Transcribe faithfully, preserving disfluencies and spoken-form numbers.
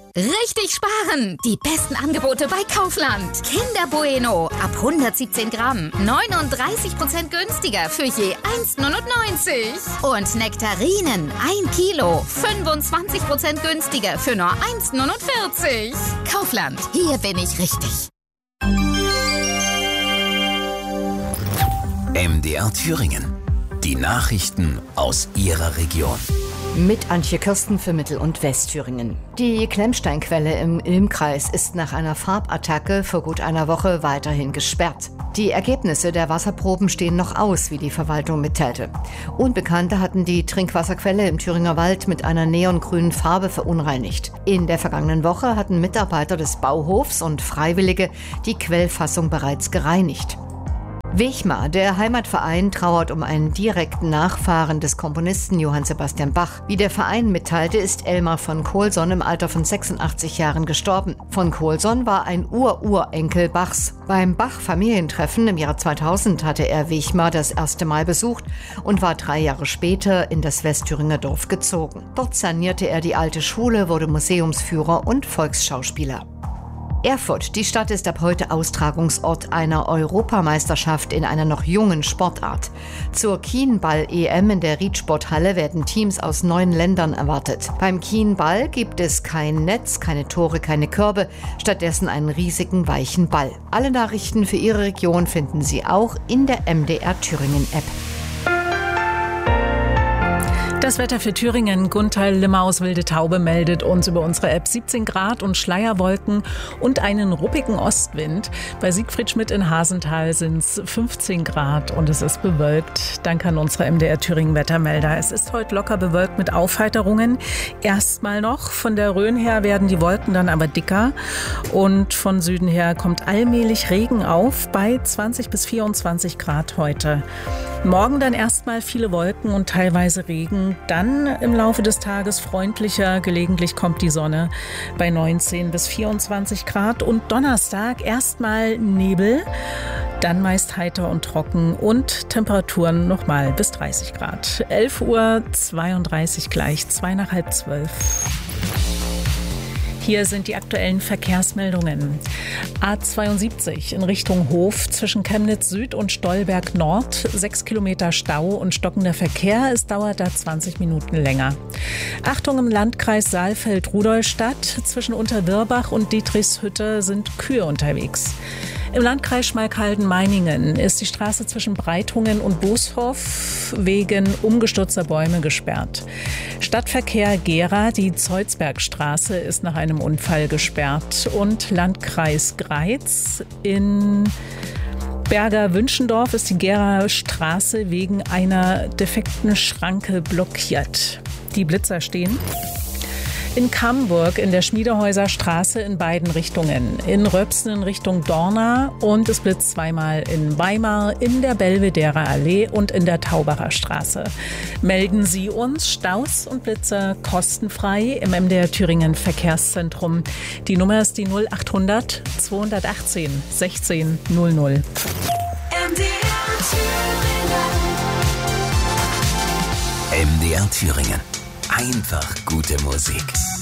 Richtig sparen! Die besten Angebote bei Kaufland. Kinder Bueno ab hundertsiebzehn Gramm. neununddreißig Prozent günstiger für je eins neunundneunzig. Und Nektarinen ein Kilo. fünfundzwanzig Prozent günstiger für nur eins neunundvierzig. Kaufland, hier bin ich richtig. M D R Thüringen. Die Nachrichten aus Ihrer Region. Mit Antje Kirsten für Mittel- und Westthüringen. Die Klemmsteinquelle im Ilmkreis ist nach einer Farbattacke vor gut einer Woche weiterhin gesperrt. Die Ergebnisse der Wasserproben stehen noch aus, wie die Verwaltung mitteilte. Unbekannte hatten die Trinkwasserquelle im Thüringer Wald mit einer neongrünen Farbe verunreinigt. In der vergangenen Woche hatten Mitarbeiter des Bauhofs und Freiwillige die Quellfassung bereits gereinigt. Wechmar, der Heimatverein, trauert um einen direkten Nachfahren des Komponisten Johann Sebastian Bach. Wie der Verein mitteilte, ist Elmar von Colson im Alter von sechsundachtzig Jahren gestorben. Von Colson war ein Ur-Urenkel Bachs. Beim Bach-Familientreffen im Jahr zweitausend hatte er Wechmar das erste Mal besucht und war drei Jahre später in das Westthüringer Dorf gezogen. Dort sanierte er die alte Schule, wurde Museumsführer und Volksschauspieler. Erfurt, die Stadt ist ab heute Austragungsort einer Europameisterschaft in einer noch jungen Sportart. Zur Kienball-E M in der Riedsporthalle werden Teams aus neun Ländern erwartet. Beim Kienball gibt es kein Netz, keine Tore, keine Körbe, stattdessen einen riesigen weichen Ball. Alle Nachrichten für Ihre Region finden Sie auch in der M D R Thüringen App. Das Wetter für Thüringen. Gunther Limmer aus Wilde Taube meldet uns über unsere App siebzehn Grad und Schleierwolken und einen ruppigen Ostwind. Bei Siegfried Schmidt in Hasenthal sind es fünfzehn Grad und es ist bewölkt. Danke an unsere M D R Thüringen Wettermelder. Es ist heute locker bewölkt mit Aufheiterungen. Erstmal noch. Von der Rhön her werden die Wolken dann aber dicker und von Süden her kommt allmählich Regen auf bei zwanzig bis vierundzwanzig Grad heute. Morgen dann erstmal viele Wolken und teilweise Regen. Dann im Laufe des Tages freundlicher, gelegentlich kommt die Sonne bei neunzehn bis vierundzwanzig Grad. Und Donnerstag erstmal Nebel, dann meist heiter und trocken und Temperaturen nochmal bis dreißig Grad. elf Uhr zweiunddreißig gleich, zwei nach halb zwölf. Hier sind die aktuellen Verkehrsmeldungen. A zweiundsiebzig in Richtung Hof zwischen Chemnitz Süd und Stolberg Nord. Sechs Kilometer Stau und stockender Verkehr. Es dauert da zwanzig Minuten länger. Achtung im Landkreis Saalfeld-Rudolstadt. Zwischen Unterwirbach und Dietrichshütte sind Kühe unterwegs. Im Landkreis Schmalkalden-Meiningen ist die Straße zwischen Breitungen und Booshof wegen umgestürzter Bäume gesperrt. Stadtverkehr Gera, die Zeuzbergstraße ist nach einem Unfall gesperrt. Und Landkreis Greiz in Berger Wünschendorf ist die Gera Straße wegen einer defekten Schranke blockiert. Die Blitzer stehen. In Camburg in der Schmiedehäuser Straße in beiden Richtungen. In Röpsen in Richtung Dorna und es blitzt zweimal in Weimar, in der Belvederer Allee und in der Taubacher Straße. Melden Sie uns Staus und Blitzer kostenfrei im M D R Thüringen Verkehrszentrum. Die Nummer ist die null achthundert zweihundertachtzehn sechzehn null null. M D R Thüringen. M D R Thüringen. Einfach gute Musik.